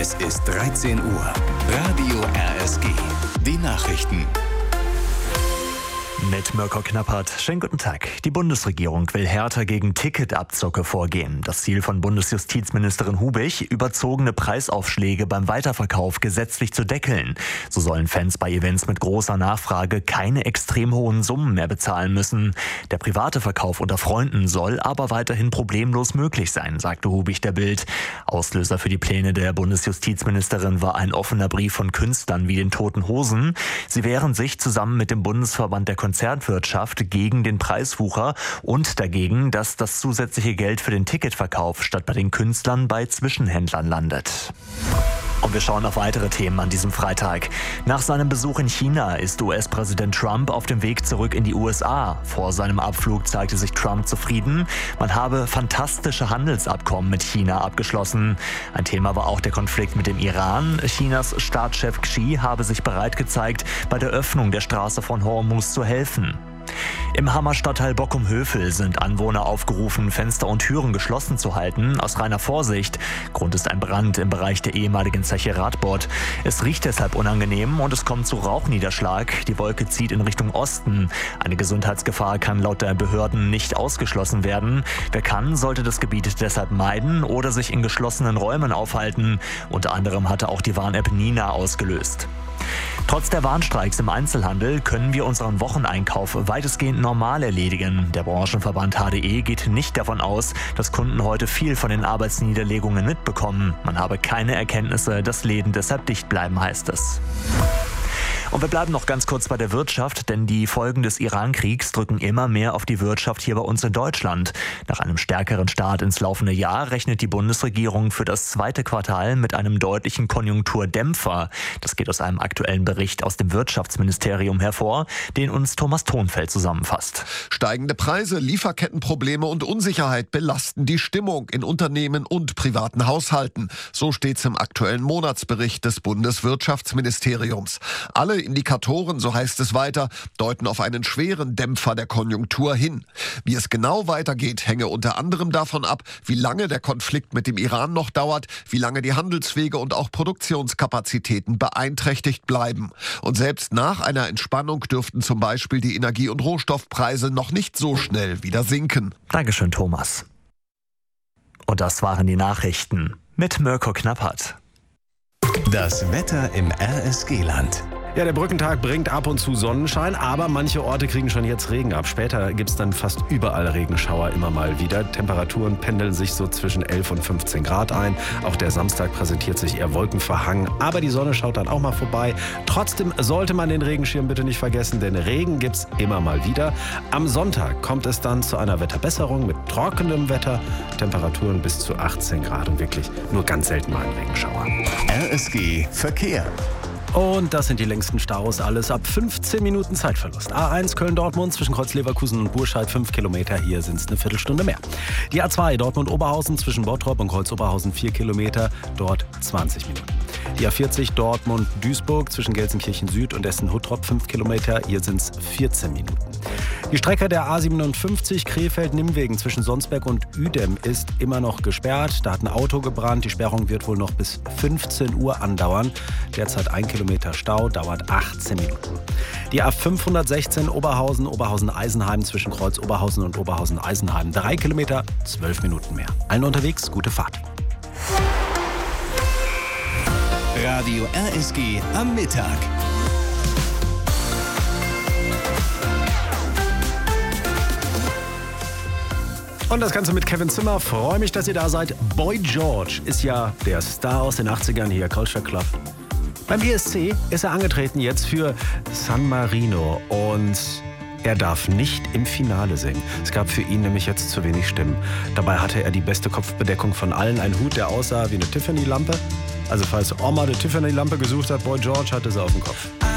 Es ist 13 Uhr. Radio RSG. Die Nachrichten. Mit Mirko Knappert. Schönen guten Tag. Die Bundesregierung will härter gegen Ticketabzocke vorgehen. Das Ziel von Bundesjustizministerin Hubig, überzogene Preisaufschläge beim Weiterverkauf gesetzlich zu deckeln. So sollen Fans bei Events mit großer Nachfrage keine extrem hohen Summen mehr bezahlen müssen. Der private Verkauf unter Freunden soll aber weiterhin problemlos möglich sein, sagte Hubig der Bild. Auslöser für die Pläne der Bundesjustizministerin war ein offener Brief von Künstlern wie den Toten Hosen. Sie wehren sich zusammen mit dem Bundesverband der Konzertwirtschaft gegen den Preiswucher und dagegen, dass das zusätzliche Geld für den Ticketverkauf statt bei den Künstlern bei Zwischenhändlern landet. Und wir schauen auf weitere Themen an diesem Freitag. Nach seinem Besuch in China ist US-Präsident Trump auf dem Weg zurück in die USA. Vor seinem Abflug zeigte sich Trump zufrieden. Man habe fantastische Handelsabkommen mit China abgeschlossen. Ein Thema war auch der Konflikt mit dem Iran. Chinas Staatschef Xi habe sich bereit gezeigt, bei der Öffnung der Straße von Hormuz zu helfen. Im Hammer-Stadtteil Bockum-Hövel sind Anwohner aufgerufen, Fenster und Türen geschlossen zu halten, aus reiner Vorsicht. Grund ist ein Brand im Bereich der ehemaligen Zeche Radbot. Es riecht deshalb unangenehm und es kommt zu Rauchniederschlag. Die Wolke zieht in Richtung Osten. Eine Gesundheitsgefahr kann laut der Behörden nicht ausgeschlossen werden. Wer kann, sollte das Gebiet deshalb meiden oder sich in geschlossenen Räumen aufhalten. Unter anderem hatte auch die Warn-App Nina ausgelöst. Trotz der Warnstreiks im Einzelhandel können wir unseren Wocheneinkauf weitestgehend normal erledigen. Der Branchenverband HDE geht nicht davon aus, dass Kunden heute viel von den Arbeitsniederlegungen mitbekommen. Man habe keine Erkenntnisse, dass Läden deshalb dicht bleiben, heißt es. Und wir bleiben noch ganz kurz bei der Wirtschaft, denn die Folgen des Iran-Kriegs drücken immer mehr auf die Wirtschaft hier bei uns in Deutschland. Nach einem stärkeren Start ins laufende Jahr rechnet die Bundesregierung für das zweite Quartal mit einem deutlichen Konjunkturdämpfer. Das geht aus einem aktuellen Bericht aus dem Wirtschaftsministerium hervor, den uns Thomas Thonfeld zusammenfasst. Steigende Preise, Lieferkettenprobleme und Unsicherheit belasten die Stimmung in Unternehmen und privaten Haushalten. So steht's im aktuellen Monatsbericht des Bundeswirtschaftsministeriums. Alle Indikatoren, so heißt es weiter, deuten auf einen schweren Dämpfer der Konjunktur hin. Wie es genau weitergeht, hänge unter anderem davon ab, wie lange der Konflikt mit dem Iran noch dauert, wie lange die Handelswege und auch Produktionskapazitäten beeinträchtigt bleiben. Und selbst nach einer Entspannung dürften zum Beispiel die Energie- und Rohstoffpreise noch nicht so schnell wieder sinken. Dankeschön, Thomas. Und das waren die Nachrichten mit Mirko Knappert. Das Wetter im RSG-Land. Ja, der Brückentag bringt ab und zu Sonnenschein, aber manche Orte kriegen schon jetzt Regen ab. Später gibt es dann fast überall Regenschauer immer mal wieder. Temperaturen pendeln sich so zwischen 11 und 15 Grad ein. Auch der Samstag präsentiert sich eher wolkenverhangen, aber die Sonne schaut dann auch mal vorbei. Trotzdem sollte man den Regenschirm bitte nicht vergessen, denn Regen gibt's immer mal wieder. Am Sonntag kommt es dann zu einer Wetterbesserung mit trockenem Wetter. Temperaturen bis zu 18 Grad und wirklich nur ganz selten mal ein Regenschauer. RSG Verkehr. Und das sind die längsten Staus, alles ab 15 Minuten Zeitverlust. A1 Köln-Dortmund zwischen Kreuz-Leverkusen und Burscheid 5 Kilometer, hier sind es eine Viertelstunde mehr. Die A2 Dortmund-Oberhausen zwischen Bottrop und Kreuz-Oberhausen 4 Kilometer, dort 20 Minuten. Die A40 Dortmund-Duisburg zwischen Gelsenkirchen-Süd und Essen-Huttrop 5 Kilometer, hier sind es 14 Minuten. Die Strecke der A57 Krefeld-Nimmwegen zwischen Sonsberg und Uedem ist immer noch gesperrt. Da hat ein Auto gebrannt. Die Sperrung wird wohl noch bis 15 Uhr andauern. Derzeit 1 Kilometer Stau, dauert 18 Minuten. Die A516 Oberhausen-Eisenheim zwischen Kreuz-Oberhausen und Oberhausen-Eisenheim 3 Kilometer, 12 Minuten mehr. Allen unterwegs, gute Fahrt. Radio RSG am Mittag. Und das Ganze mit Kevin Zimmer. Freue mich, dass ihr da seid. Boy George ist ja der Star aus den 80ern hier, Culture Club. Beim ESC ist er angetreten jetzt für San Marino und er darf nicht im Finale singen. Es gab für ihn nämlich jetzt zu wenig Stimmen. Dabei hatte er die beste Kopfbedeckung von allen, einen Hut, der aussah wie eine Tiffany-Lampe. Also falls Oma eine Tiffany-Lampe gesucht hat, Boy George hatte sie auf dem Kopf.